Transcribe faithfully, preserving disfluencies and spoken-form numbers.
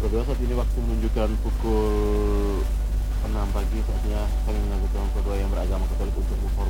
kedua saat ini waktu menunjukkan pukul enam pagi, saatnya kami mengajak orang kedua yang beragama Katolik untuk